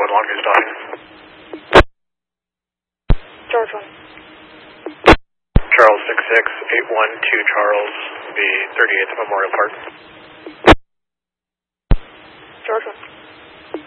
1 longest line. George 1. Charles 66812 Charles, the 38th Memorial Park. George 1.